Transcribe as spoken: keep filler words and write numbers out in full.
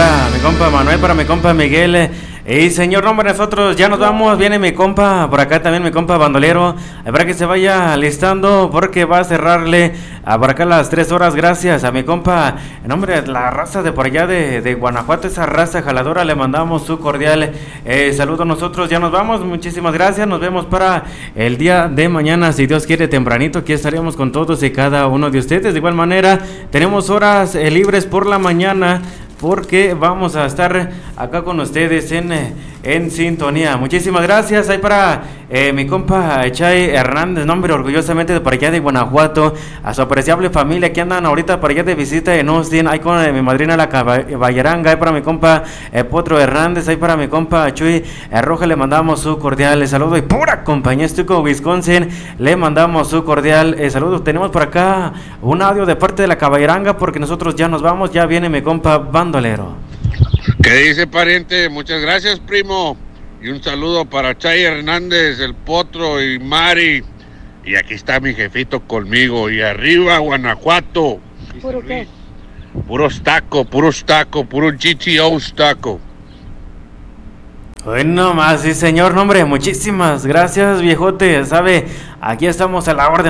para mi compa Manuel, para mi compa Miguel. Y señor, nombre, nosotros ya nos vamos. Viene mi compa, por acá también mi compa bandolero. Para que se vaya listando porque va a cerrarle a por acá las tres horas. Gracias a mi compa, en nombre de la raza de por allá de, de Guanajuato, esa raza jaladora, le mandamos su cordial eh, saludo. Nosotros ya nos vamos. Muchísimas gracias. Nos vemos para el día de mañana, si Dios quiere, tempranito. Aquí estaremos con todos y cada uno de ustedes. De igual manera, tenemos horas eh, libres por la mañana, porque vamos a estar acá con ustedes en, en sintonía. Muchísimas gracias. Ahí para eh, mi compa Chay Hernández, nombre orgullosamente de por allá de Guanajuato, a su apreciable familia que andan ahorita por allá de visita en Austin, ahí con eh, mi madrina la caballeranga. Ahí para mi compa eh, Potro Hernández, ahí para mi compa Chuy eh, Roja, le mandamos su cordial saludo. Y pura compañía Estuco, Wisconsin, le mandamos su cordial eh, saludo. Tenemos por acá un audio de parte de la caballeranga, porque nosotros ya nos vamos. Ya viene mi compa bandolero. ¿Qué dice, pariente? Muchas gracias, primo. Y un saludo para Chay Hernández, el Potro y Mari. Y aquí está mi jefito conmigo. Y arriba, Guanajuato. ¿Puro qué? Puros taco, puros taco, puro G T O taco. Bueno, más, sí, señor. Nombre, muchísimas gracias, viejote. Sabe, aquí estamos a la orden.